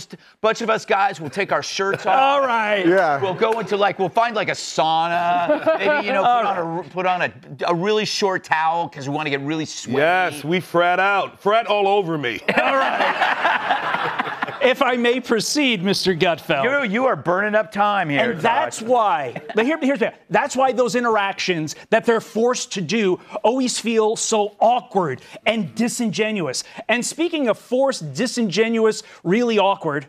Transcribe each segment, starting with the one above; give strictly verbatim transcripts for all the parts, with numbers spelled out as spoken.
Just a bunch of us guys. We'll take our shirts off. All right. Yeah. We'll go into like we'll find like a sauna. Maybe you know put on a put on a, a really short towel because we want to get really sweaty. Yes, we fret out. Fret all over me. All right. If I may proceed, Mister Gutfeld. You you are burning up time here. And that's why, but here, here's the, that's why those interactions that they're forced to do always feel so awkward and disingenuous. And speaking of forced, disingenuous, really awkward,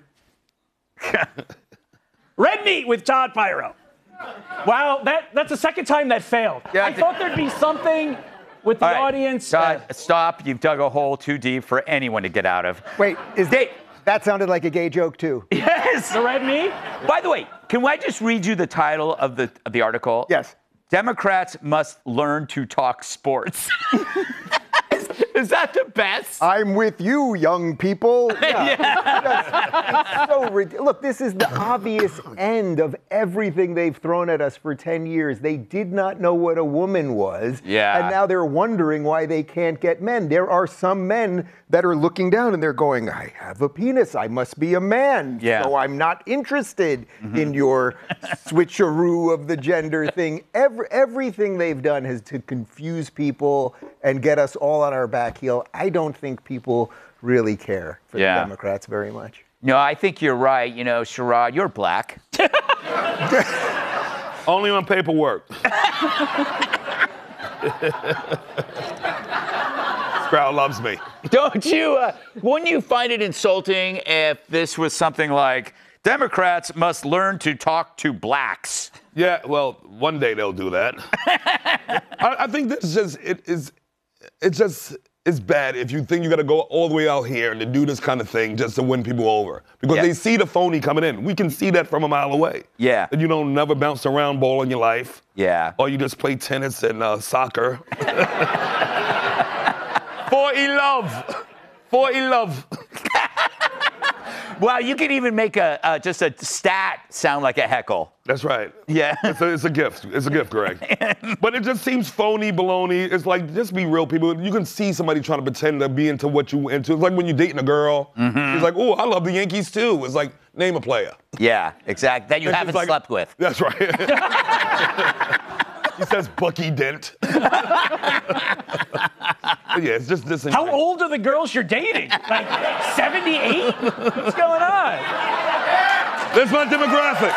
Red Meat with Todd Pyro. Wow, that, that's the second time that failed. Yeah, I thought there'd be something with the All right, audience. Todd, stop. You've dug a hole too deep for anyone to get out of. Wait, is Dave. that sounded like a gay joke too? Yes. The Red Meat? By the way, can I just read you the title of the of the article? Yes. Democrats must learn to talk sports. is, is that the best? I'm with you, young people. Yeah. That's- it's so ridiculous. Look, this is the obvious end of everything they've thrown at us for ten years. They did not know what a woman was. Yeah. And now they're wondering why they can't get men. There are some men that are looking down and they're going, I have a penis. I must be a man. Yeah. So I'm not interested in your switcheroo of the gender thing. Every, everything they've done is to confuse people and get us all on our back heel. I don't think people really care for Yeah. the Democrats very much. No, I think you're right. You know, Sherrod, you're black. Only on paperwork. Crowd loves me. Don't you? Uh, wouldn't you find it insulting if this was something like Democrats must learn to talk to blacks? Yeah, well, one day they'll do that. I, I think this is just it is it's just it's bad if you think you got to go all the way out here and to do this kind of thing just to win people over because Yeah. they see the phony coming in. We can see that from a mile away. Yeah. And you don't never bounce around ball in your life. Yeah. Or you just play tennis and uh, soccer. For in love. For in love. Wow, you can even make a uh, just a stat sound like a heckle. That's right. Yeah. It's a, it's a gift. It's a gift, Greg. But it just seems phony, baloney. It's like, just be real, people. You can see somebody trying to pretend to be into what you into. It's like when you're dating a girl. Mm-hmm. She's like, oh, I love the Yankees too. It's like, name a player. Yeah, exactly. That you It's haven't just like- slept with. That's right. He says Bucky Dent. Yeah, it's just this. How old are the girls you're dating? Like seventy-eight? What's going on? That's my demographic.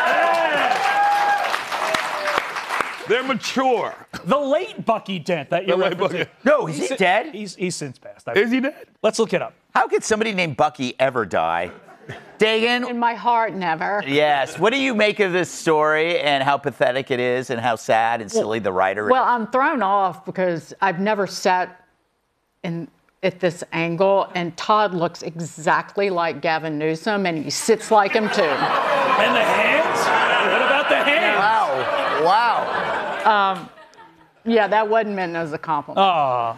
They're mature. The late Bucky Dent that you're The late referencing. Bucky- No, is he si- dead? He's, he's since passed. I- Is he dead? Let's look it up. How could somebody named Bucky ever die? Dagan? In my heart, never. Yes. What do you make of this story and how pathetic it is and how sad and silly the writer Well, is? I'm thrown off because I've never sat in at this angle, and Todd looks exactly like Gavin Newsom, and he sits like him too. And the hands? What about the hands? Wow. Wow. Yeah, that wasn't meant as a compliment. Aw.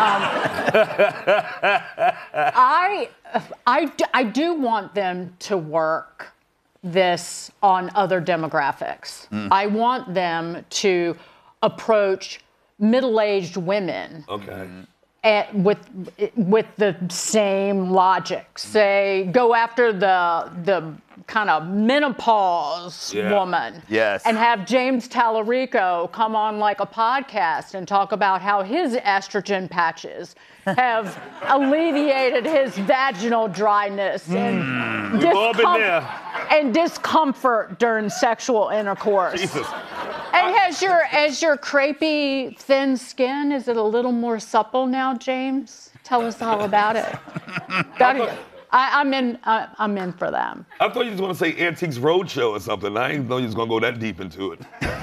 I, I, d- I do want them to work this on other demographics. I want them to approach middle-aged women Okay. at, with with the same logic. Say, go after the the kind of menopause Yeah. woman. Yes. And have James Tallarico come on like a podcast and talk about how his estrogen patches have alleviated his vaginal dryness and, We've all been there. and discomfort during sexual intercourse. Jesus. And has your as your crepey thin skin, is it a little more supple now, James? Tell us all about it. Gotta- I, I'm in. I, I'm in for them. I thought you was going to say Antiques Roadshow or something. I didn't know you was going to go that deep into it.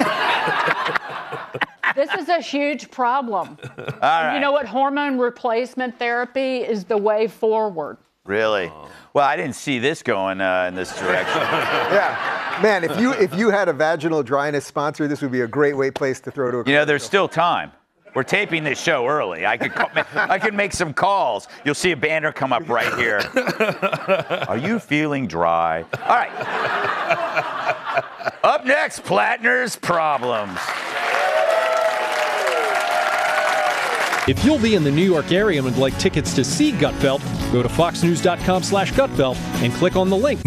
This is a huge problem. All right. You know what? Hormone replacement therapy is the way forward. Really? Well, I didn't see this going uh, in this direction. Yeah. Man, if you if you had a vaginal dryness sponsor, this would be a great way place to throw to a You know, there's still time. We're taping this show early. I could call, I could make some calls. You'll see a banner come up right here. Are you feeling dry? All right. Up next, Plattner's Problems. If you'll be in the New York area and would like tickets to see Gutfeld, go to fox news dot com slash Gutfeld and click on the link.